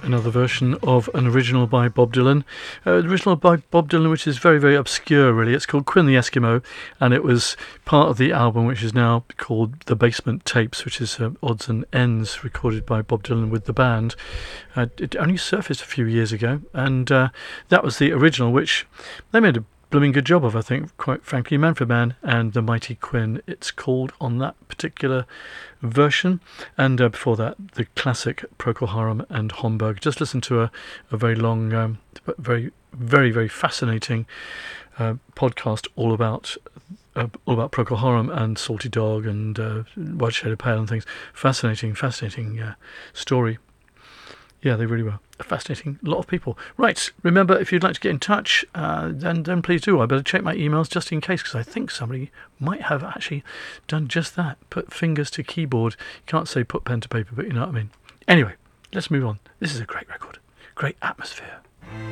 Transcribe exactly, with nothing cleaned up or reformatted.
another version of an original by Bob Dylan. Uh, original by Bob Dylan, which is very, very obscure, really. It's called Quinn the Eskimo, and it was part of the album which is now called The Basement Tapes, which is uh, odds and ends recorded by Bob Dylan with the band. Uh, it only surfaced a few years ago, and uh, that was the original, which they made a blooming good job of, I think, quite frankly. Man for Man and The Mighty Quinn, it's called on that particular version. And uh, before that, the classic Procol Harum and Homburg. Just listen to a, a very long, um, very, very, very fascinating uh, podcast all about uh, all about Procol Harum and Salty Dog and uh, White Shade of Pale and things. Fascinating, fascinating uh, story. Yeah, they really were. A fascinating lot of people. Right, remember, if you'd like to get in touch, uh, then then please do. I better check my emails just in case, because I think somebody might have actually done just that. Put fingers to keyboard. You can't say put pen to paper, but you know what I mean. Anyway, let's move on. This is a great record. Great atmosphere.